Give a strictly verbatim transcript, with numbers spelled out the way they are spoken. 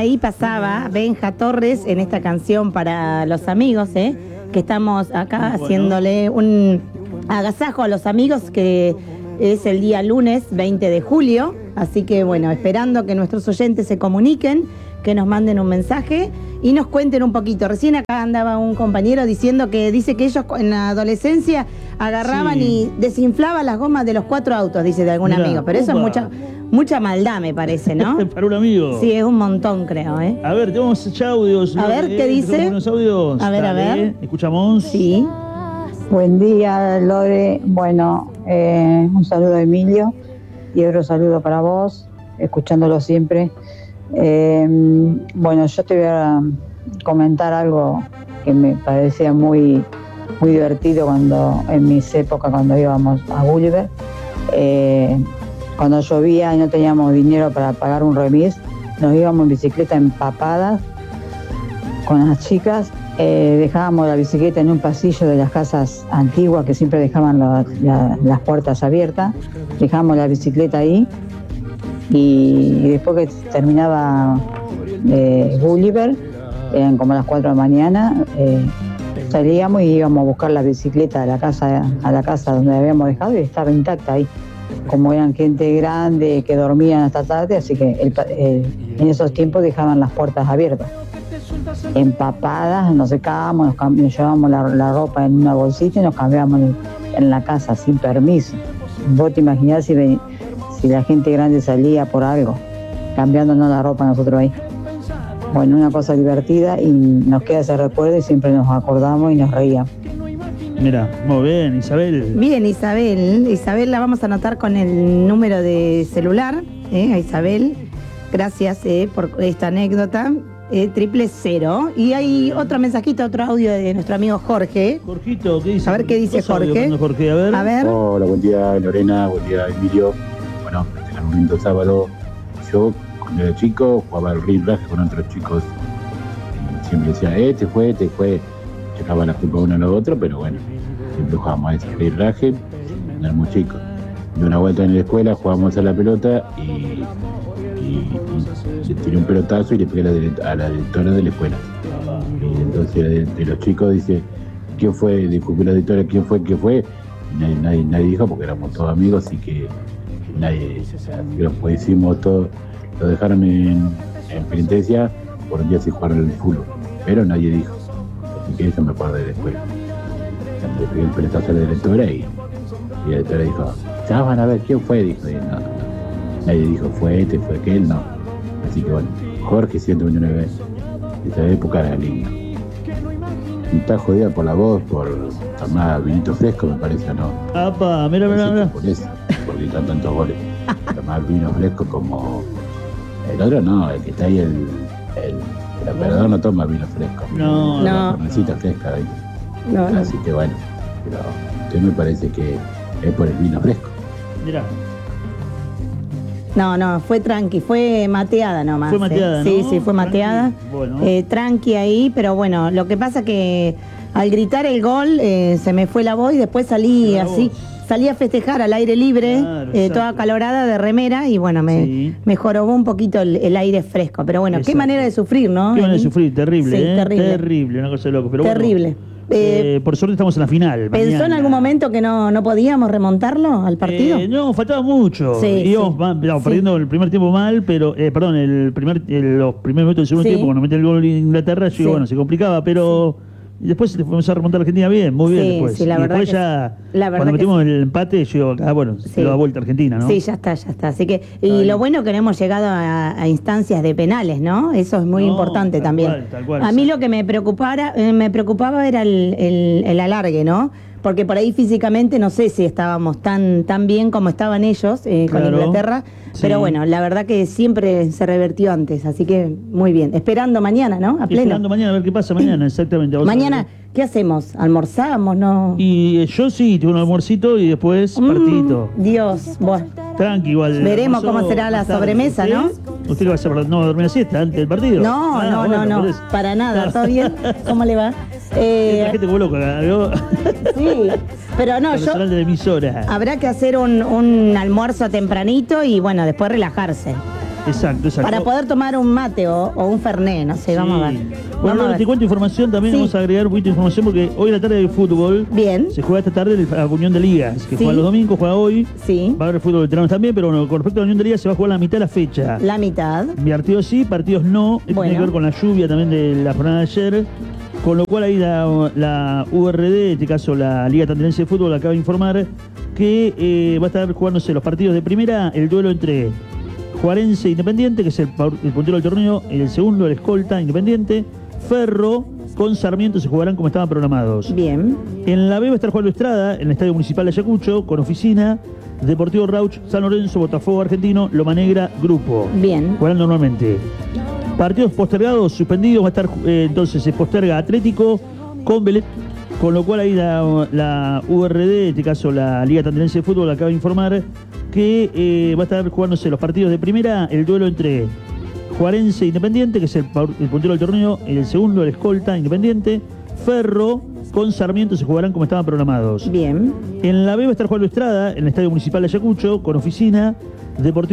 ahí pasaba Benja Torres en esta canción para los amigos, ¿eh? Que estamos acá bueno. haciéndole un agasajo a los amigos, que es el día lunes veinte de julio. Así que bueno, esperando que nuestros oyentes se comuniquen, que nos manden un mensaje y nos cuenten un poquito. Recién acá andaba un compañero diciendo que dice que ellos en la adolescencia agarraban sí. y desinflaban las gomas de los cuatro autos, dice de algún Mirá, amigo. Pero upa. Eso es mucha mucha maldad, me parece, ¿no? Para un amigo. Sí, es un montón, creo, ¿eh? A ver, tenemos ya audios. A ver, ¿qué dice? Unos audios. A ver, Dale. a ver. ¿Escuchamos? Sí. Buen día, Lore. Bueno, eh, un saludo a Emilio y otro saludo para vos, escuchándolo siempre. Eh, bueno, yo te voy a comentar algo que me parecía muy, muy divertido cuando en mis épocas, cuando íbamos a Gulliver. Eh, cuando llovía y no teníamos dinero para pagar un remis, nos íbamos en bicicleta empapadas con las chicas. Eh, dejábamos la bicicleta en un pasillo de las casas antiguas que siempre dejaban la, la, las puertas abiertas. Dejábamos la bicicleta ahí y, y después que terminaba eh, Gulliver, eran como las cuatro de la mañana, eh, salíamos y íbamos a buscar la bicicleta a la casa, a la casa donde la habíamos dejado, y estaba intacta ahí. Como eran gente grande que dormían hasta tarde, así que el, el, en esos tiempos dejaban las puertas abiertas. Empapadas, nos secábamos, nos, nos llevábamos la, la ropa en una bolsita y nos cambiábamos en, en la casa sin permiso. Vos te imaginás si, ven, si la gente grande salía por algo, cambiándonos la ropa nosotros ahí. Bueno, una cosa divertida y nos queda ese recuerdo y siempre nos acordamos y nos reíamos. Mira, muy bien, Isabel. Bien, Isabel. Isabel la vamos a anotar con el número de celular, ¿eh? A Isabel. Gracias eh, por esta anécdota. Eh, triple cero. Y hay otro mensajito, otro audio de nuestro amigo Jorge. Jorgito, ¿qué dice? A ver qué dice Jorge. Jorge. A ver. A ver. Hola, buen día Lorena, buen día Emilio. Bueno, en el momento sábado, yo cuando era chico jugaba al ring-raje con otros chicos. Y siempre decía, eh, te fue, te fue. Echaba la culpa uno a lo otro, pero bueno, siempre jugábamos a ese ring-raje, éramos chicos. De una vuelta en la escuela jugábamos a la pelota y Y, y le tiré un pelotazo y le pegué a la, a la directora de la escuela. Y entonces de, de los chicos dice, ¿quién fue? Disculpe la directora, ¿quién fue? ¿Quién fue? Y nadie, nadie, nadie dijo porque éramos todos amigos, así que nadie, así que los hicimos todos, lo dejaron en, en penitencia por un día sin jugar al fútbol, pero nadie dijo. Así que eso me acuerdo de la escuela. Le pegué el pelotazo a la directora y, y la directora dijo, ya van a ver quién fue, dijo. Y no, nadie dijo, fue este, fue aquel, no. Así que bueno, Jorge ciento veintinueve, esa época era linda. Y está jodida por la voz, por tomar vinito fresco, me parece, ¿no? ¡Apa! Mira, mira, mira. Por eso, porque están tantos goles. Tomar vino fresco como... El otro no, el que está ahí, el... el, el emperador no toma vino fresco. No, no. Carnecita fresca ahí. No, no. Así que bueno, pero a mí me parece que es por el vino fresco. Mira. No, no, fue tranqui, fue mateada nomás. Fue mateada, eh. ¿no? Sí, sí, fue mateada. Tranqui. Bueno. Eh, tranqui ahí, pero bueno, lo que pasa que al gritar el gol eh, se me fue la voz y después salí la así, voz. salí a festejar al aire libre, Claro, eh, toda calorada de remera y bueno, me, sí. me jorobó un poquito el, el aire fresco. Pero bueno, Exacto. qué manera de sufrir, ¿no? Qué manera de sufrir, terrible, Sí, ¿eh? terrible. Terrible, una cosa de loco. Pero Terrible. Bueno, Eh, eh, por suerte estamos en la final. ¿Pensó mañana. en algún momento que no, no podíamos remontarlo al partido? Eh, no, faltaba mucho. Sí, Íbamos sí. mal, no, Sí. perdiendo el primer tiempo mal, pero, eh, perdón, el primer, el, los primeros minutos del segundo Sí. tiempo, cuando mete el gol en Inglaterra, yo Sí. bueno, se complicaba, pero y después fuimos a remontar a Argentina bien, muy bien Sí, después. sí, la y verdad después que ya, sí. La verdad cuando que metimos sí. el empate, yo, ah, bueno, Sí. se lo da vuelta a Argentina, ¿no? Sí, ya está, ya está. Así que, y Ahí. lo bueno que no hemos llegado a, a instancias de penales, ¿no? Eso es muy No, importante tal también. cual, tal cual, a mí sí. lo que me preocupara, eh, me preocupaba era el, el, el alargue, ¿no? Porque por ahí físicamente no sé si estábamos tan, tan bien como estaban ellos eh, con Claro. Inglaterra. Sí. Pero bueno, la verdad que siempre se revertió antes, así que muy bien. Esperando mañana, ¿no? A pleno. Esperando mañana a ver qué pasa mañana, exactamente. Vos Mañana, sabés. ¿qué hacemos? ¿Almorzamos? ¿No? Y eh, yo sí, tuve un almuercito y después Mm, partidito. Dios, bueno. Tranqui, igual. Veremos almorzó cómo será la más tarde. sobremesa, ¿Usted? ¿no? ¿Usted qué va a hacer? ¿No va a dormir la siesta antes del partido? No, Ah, no, bueno, no, por no, eso. para nada, ¿todo bien? ¿Cómo le va? La Eh, gente como loca, ¿no? sí, pero no, yo Personal de la emisora. habrá que hacer un, un almuerzo tempranito y bueno, después relajarse. Exacto, exacto. Para poder tomar un mate o, o un fernet, no sé, Sí. vamos a ver. Bueno, Vamos a ahora ver. te cuento información, también Sí. vamos a agregar un poquito de información porque hoy en la tarde hay fútbol. Bien. Se juega esta tarde la Unión de Ligas, que Sí. juega los domingos, juega hoy. Sí. Va a haber fútbol veteranos también, pero bueno, con respecto a la Unión de Ligas se va a jugar la mitad de la fecha. La mitad. Partidos sí, partidos no. Esto Bueno. tiene que ver con la lluvia también de la jornada de ayer. Con lo cual ahí la, la U R D, en este caso la Liga Tandilense de Fútbol, acaba de informar que eh, va a estar jugándose los partidos de primera, el duelo entre Juarense e Independiente, que es el, el puntero del torneo, en el segundo el escolta Independiente, Ferro con Sarmiento se jugarán como estaban programados. Bien. En la B va a estar jugando Estrada, en el Estadio Municipal de Ayacucho, con Oficina, Deportivo Rauch, San Lorenzo, Botafogo Argentino, Loma Negra, Grupo. Bien. Jugarán normalmente. Partidos postergados, suspendidos, va a estar eh, entonces se posterga Atlético con Belén, con lo cual ahí la, la U R D, en este caso la Liga Tandilense de Fútbol, acaba de informar que eh, va a estar jugándose los partidos de primera, el duelo entre Juarense e Independiente, que es el, el puntero del torneo, en el segundo el escolta Independiente, Ferro con Sarmiento se jugarán como estaban programados. Bien. En la B va a estar jugando Estrada, en el Estadio Municipal de Ayacucho, con Oficina, Deportivo